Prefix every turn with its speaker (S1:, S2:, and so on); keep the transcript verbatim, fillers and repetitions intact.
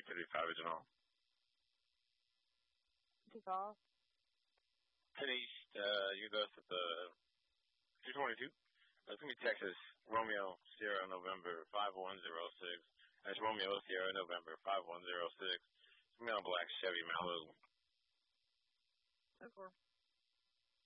S1: fifty-five original.
S2: Take off.
S1: ten East, uh, you go to the two twenty-two. That's going to be Texas, Romeo, Sierra, November, five one zero six. That's Romeo, Sierra, November, five one zero six. It's going to be on black Chevy Malibu.
S2: ten four.